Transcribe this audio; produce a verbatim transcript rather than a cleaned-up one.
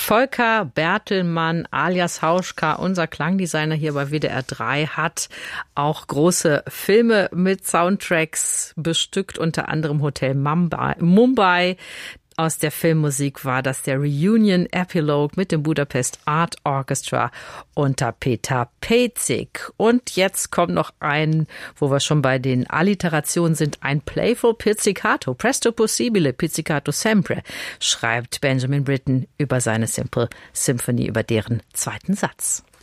Volker Bertelmann alias Hauschka, unser Klangdesigner hier bei W D R drei, hat auch große Filme mit Soundtracks bestückt, unter anderem Hotel Mumbai. Mumbai. Aus der Filmmusik war das der Reunion Epilogue mit dem Budapest Art Orchestra unter Peter Pezig. Und jetzt kommt noch ein, wo wir schon bei den Alliterationen sind, ein Playful Pizzicato. Presto possibile, pizzicato sempre, schreibt Benjamin Britten über seine Simple Symphony, über deren zweiten Satz.